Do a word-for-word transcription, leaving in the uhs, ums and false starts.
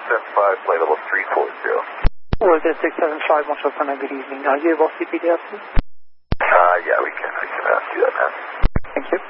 seven five, flight level three four zero. Or the six seven five, one five nine, good evening. Are you able to C P D S?